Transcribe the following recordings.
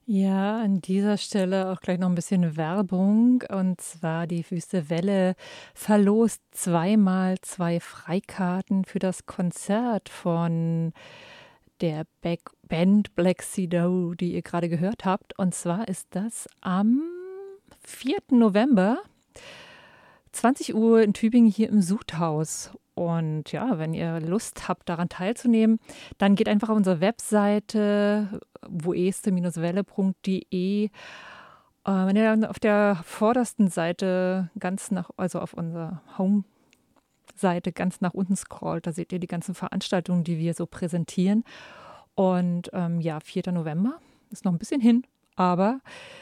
Ja, an dieser Stelle auch gleich noch ein bisschen Werbung. Und zwar die Wüste Welle verlost zweimal 2 Freikarten für das Konzert von der Band Black Sea, die ihr gerade gehört habt. Und zwar ist das am 4. November, 20 Uhr in Tübingen hier im Sudhaus. Und ja, wenn ihr Lust habt, daran teilzunehmen, dann geht einfach auf unsere Webseite voeste-welle.de. Wenn ihr dann auf der vordersten Seite also auf unserer Home-Seite ganz nach unten scrollt, da seht ihr die ganzen Veranstaltungen, die wir so präsentieren. Und ja, 4. November ist noch ein bisschen hin, aber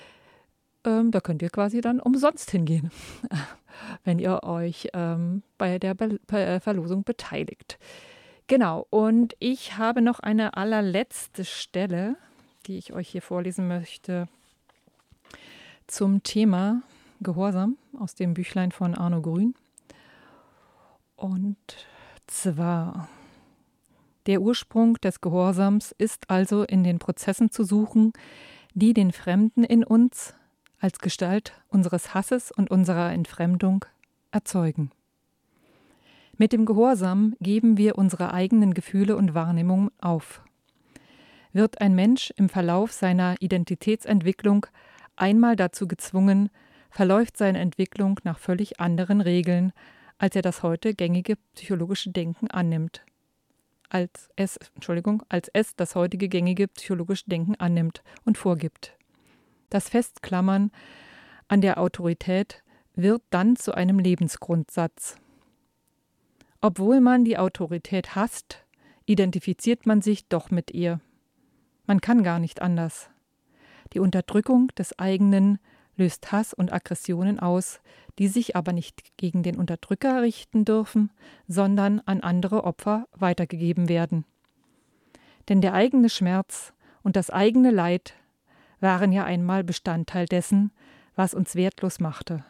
da könnt ihr quasi dann umsonst hingehen, wenn ihr euch bei der Verlosung beteiligt. Genau, und ich habe noch eine allerletzte Stelle, die ich euch hier vorlesen möchte, zum Thema Gehorsam aus dem Büchlein von Arno Grün. Und zwar: Der Ursprung des Gehorsams ist also in den Prozessen zu suchen, die den Fremden in uns als Gestalt unseres Hasses und unserer Entfremdung erzeugen. Mit dem Gehorsam geben wir unsere eigenen Gefühle und Wahrnehmungen auf. Wird ein Mensch im Verlauf seiner Identitätsentwicklung einmal dazu gezwungen, verläuft seine Entwicklung nach völlig anderen Regeln, als er das heute gängige psychologische Denken annimmt. Als es das heutige gängige psychologische Denken annimmt und vorgibt. Das Festklammern an der Autorität wird dann zu einem Lebensgrundsatz. Obwohl man die Autorität hasst, identifiziert man sich doch mit ihr. Man kann gar nicht anders. Die Unterdrückung des eigenen löst Hass und Aggressionen aus, die sich aber nicht gegen den Unterdrücker richten dürfen, sondern an andere Opfer weitergegeben werden. Denn der eigene Schmerz und das eigene Leid waren ja einmal Bestandteil dessen, was uns wertlos machte.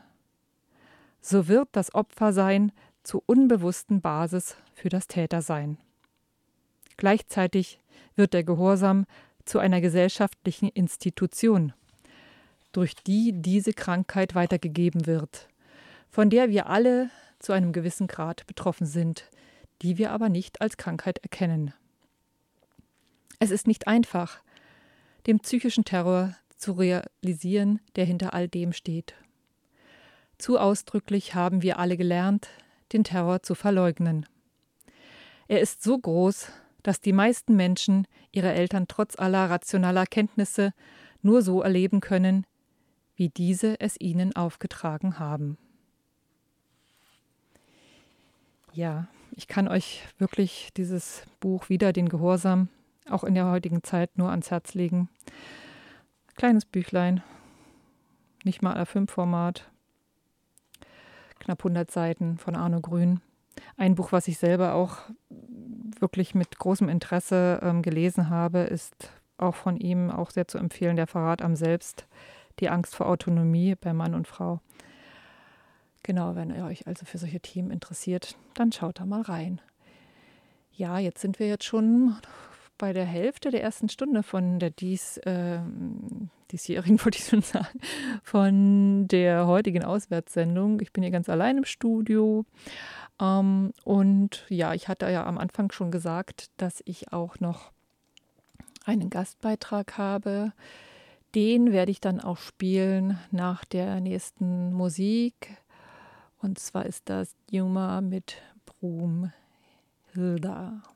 So wird das Opfersein zur unbewussten Basis für das Tätersein. Gleichzeitig wird der Gehorsam zu einer gesellschaftlichen Institution, durch die diese Krankheit weitergegeben wird, von der wir alle zu einem gewissen Grad betroffen sind, die wir aber nicht als Krankheit erkennen. Es ist nicht einfach, den psychischen Terror zu realisieren, der hinter all dem steht. Zu ausdrücklich haben wir alle gelernt, den Terror zu verleugnen. Er ist so groß, dass die meisten Menschen ihre Eltern trotz aller rationaler Kenntnisse nur so erleben können, wie diese es ihnen aufgetragen haben. Ja, ich kann euch wirklich dieses Buch Wider den Gehorsam auch in der heutigen Zeit nur ans Herz legen. Kleines Büchlein, nicht mal A5-Format, knapp 100 Seiten von Arno Grün. Ein Buch, was ich selber auch wirklich mit großem Interesse gelesen habe, ist auch von ihm auch sehr zu empfehlen, Der Verrat am Selbst, die Angst vor Autonomie bei Mann und Frau. Genau, wenn ihr euch also für solche Themen interessiert, dann schaut da mal rein. Ja, jetzt sind wir jetzt schon bei der Hälfte der ersten Stunde von der diesjährigen, wollte ich schon sagen, von der heutigen Auswärtssendung. Ich bin hier ganz allein im Studio. Und ja, ich hatte ja am Anfang schon gesagt, dass ich auch noch einen Gastbeitrag habe. Den werde ich dann auch spielen nach der nächsten Musik. Und zwar ist das Yuma mit Broomhilda.